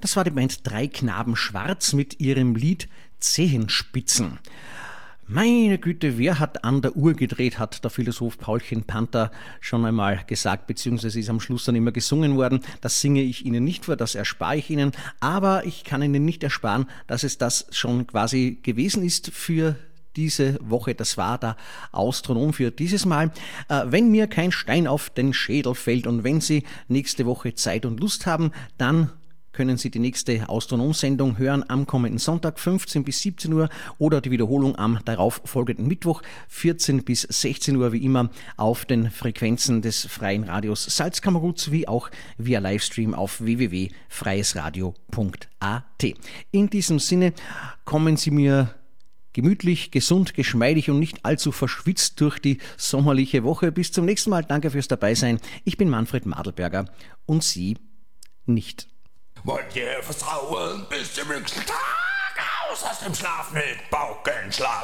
Das war die Band Drei Knaben Schwarz mit ihrem Lied Zehenspitzen. Meine Güte, wer hat an der Uhr gedreht, hat der Philosoph Paulchen Panther schon einmal gesagt, beziehungsweise ist am Schluss dann immer gesungen worden. Das singe ich Ihnen nicht vor, das erspare ich Ihnen, aber ich kann Ihnen nicht ersparen, dass es das schon quasi gewesen ist für diese Woche. Das war der Astronom für dieses Mal. Wenn mir kein Stein auf den Schädel fällt und wenn Sie nächste Woche Zeit und Lust haben, dann können Sie die nächste Astronom-Sendung hören am kommenden Sonntag 15 bis 17 Uhr oder die Wiederholung am darauf folgenden Mittwoch 14 bis 16 Uhr wie immer auf den Frequenzen des Freien Radios Salzkammergut sowie auch via Livestream auf www.freiesradio.at. In diesem Sinne kommen Sie mir gemütlich, gesund, geschmeidig und nicht allzu verschwitzt durch die sommerliche Woche. Bis zum nächsten Mal. Danke fürs Dabeisein. Ich bin Manfred Madelberger und Sie nicht. Wollt ihr vertrauen bis zum nächsten Tag aus dem Schlaf mit Paukenschlag?